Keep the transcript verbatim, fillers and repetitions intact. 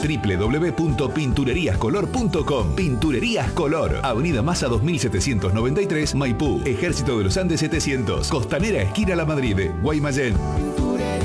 doble u doble u doble u punto pinturerías color punto com. Pinturerías Color, Avenida Maza dos mil setecientos noventa y tres, Maipú, Ejército de los Andes setecientos, Costanera esquina La Madrid, Guaymallén.